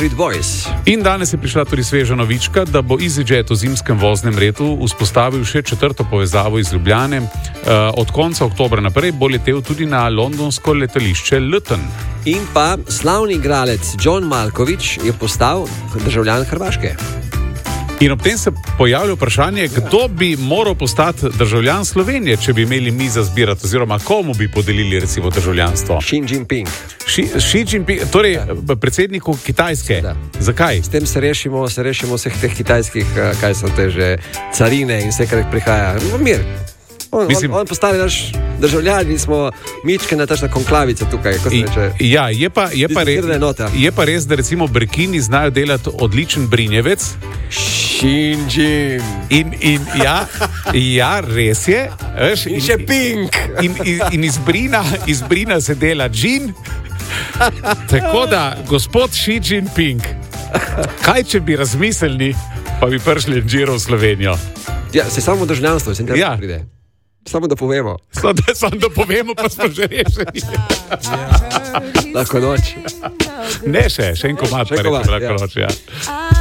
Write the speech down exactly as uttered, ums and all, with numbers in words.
Backstreet Boys. In danes je prišla tudi sveža novička, da bo EasyJet v zimskem voznem redu vzpostavil še četrto povezavo iz Ljubljane. Od konca oktobra naprej bo letel tudi na londonsko letališče Luton. In pa slavni igralec John Malkovich je postal državljan Hrvaške. In ob tem se pojavlja vprašanje, kdo bi moral postati državljan Slovenije, če bi imeli mi za zbirati, oziroma komu bi podelili recimo državljanstvo. Xi Jinping. Xi, Xi Jinping, torej ja. predsedniku Kitajske. Da. Zakaj? S tem se rešimo, se rešimo vseh teh kitajskih, kaj so te že, carine in vse, kar prihaja. Mir. On, Mislim, on, on postane naš državljan in smo mičke na tašna konklavica tukaj, ko se reče. Ja, je pa, je, pa res, je pa res, da recimo Brkini znajo delati odličen brinjevec. Šinjin. In, in ja, ja, res je. Veš, in, in še pink. In, in, in iz brina, iz brina se dela džin. Tako da, gospod Xi Jinping, kaj če bi razmislili, pa bi prišli džiro v Slovenijo? Ja, se samo državljanstvo, se ne ja. pride. Samo da povemo. Samo da, sam da povemo, pa smo že rešeni. Lahko noč. Ne še, še en komad, pa rekel lahko noč, ja.